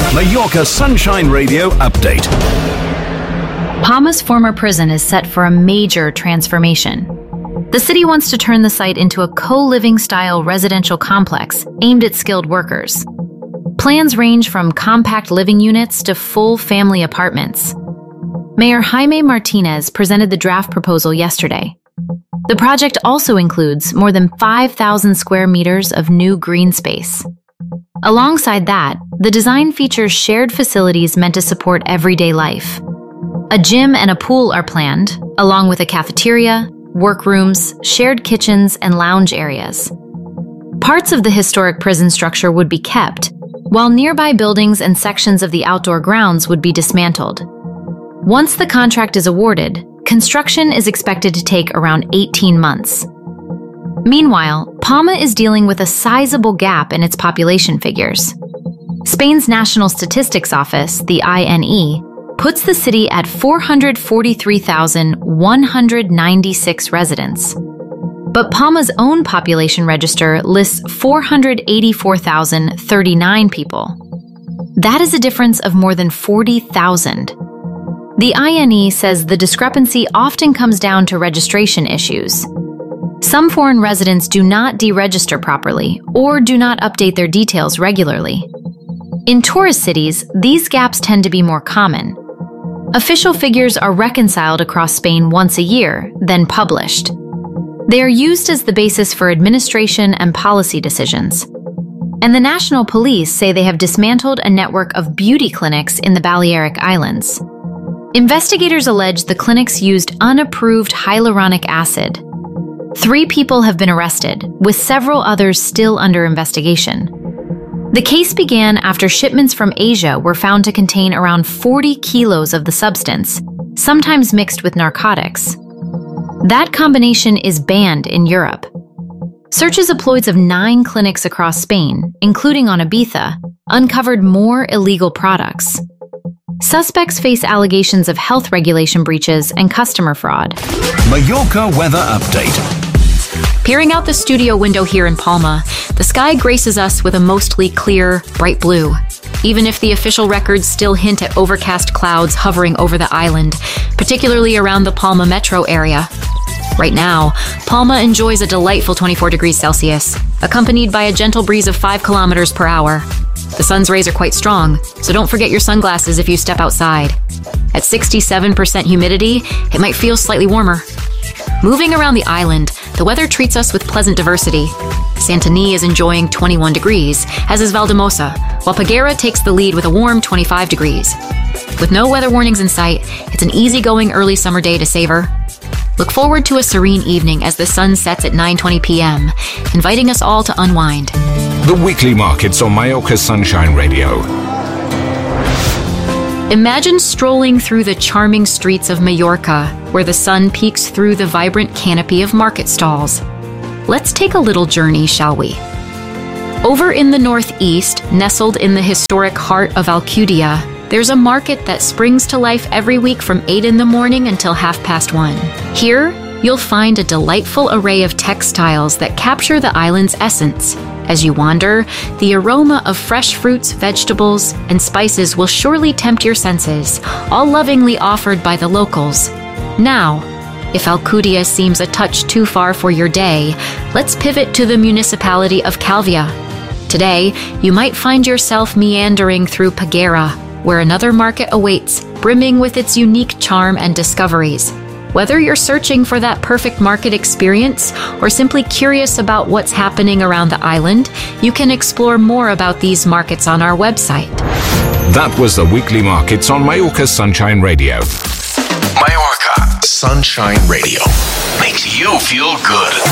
Mallorca Sunshine Radio update. Palma's former prison is set for a major transformation. The city wants to turn the site into a co-living style residential complex aimed at skilled workers. Plans range from compact living units to full family apartments. Mayor Jaime Martinez presented the draft proposal yesterday. The project also includes more than 5,000 square meters of new green space. Alongside that, the design features shared facilities meant to support everyday life. A gym and a pool are planned, along with a cafeteria, workrooms, shared kitchens, and lounge areas. Parts of the historic prison structure would be kept, while nearby buildings and sections of the outdoor grounds would be dismantled. Once the contract is awarded, construction is expected to take around 18 months. Meanwhile, Palma is dealing with a sizable gap in its population figures. Spain's National Statistics Office, the INE, puts the city at 443,196 residents. But Palma's own population register lists 484,039 people. That is a difference of more than 40,000. The INE says the discrepancy often comes down to registration issues. Some foreign residents do not deregister properly or do not update their details regularly. In tourist cities, these gaps tend to be more common. Official figures are reconciled across Spain once a year, then published. They are used as the basis for administration and policy decisions. And the National Police say they have dismantled a network of beauty clinics in the Balearic Islands. Investigators allege the clinics used unapproved hyaluronic acid. 3 people have been arrested, with several others still under investigation. The case began after shipments from Asia were found to contain around 40 kilos of the substance, sometimes mixed with narcotics. That combination is banned in Europe. Searches exploits of 9 clinics across Spain, including on Ibiza, uncovered more illegal products. Suspects face allegations of health regulation breaches and customer fraud. Mallorca weather update. Peering out the studio window here in Palma, the sky graces us with a mostly clear, bright blue, even if the official records still hint at overcast clouds hovering over the island, particularly around the Palma metro area. Right now, Palma enjoys a delightful 24 degrees Celsius, accompanied by a gentle breeze of 5 kilometers per hour. The sun's rays are quite strong, so don't forget your sunglasses if you step outside. At 67% humidity, it might feel slightly warmer. Moving around the island, the weather treats us with pleasant diversity. Santany is enjoying 21 degrees, as is Valdemosa, while Peguera takes the lead with a warm 25 degrees. With no weather warnings in sight, it's an easygoing early summer day to savor. Look forward to a serene evening as the sun sets at 9:20 p.m., inviting us all to unwind. The weekly markets on Mallorca Sunshine Radio. Imagine strolling through the charming streets of Mallorca, where the sun peeks through the vibrant canopy of market stalls. Let's take a little journey, shall we? Over in the northeast, nestled in the historic heart of Alcudia, there's a market that springs to life every week from 8 in the morning until 1:30. Here, you'll find a delightful array of textiles that capture the island's essence. As you wander, the aroma of fresh fruits, vegetables, and spices will surely tempt your senses, all lovingly offered by the locals. Now, if Alcudia seems a touch too far for your day, let's pivot to the municipality of Calvia. Today, you might find yourself meandering through Peguera, where another market awaits, brimming with its unique charm and discoveries. Whether you're searching for that perfect market experience or simply curious about what's happening around the island, you can explore more about these markets on our website. That was the weekly markets on Mallorca Sunshine Radio. Mallorca Sunshine Radio makes you feel good.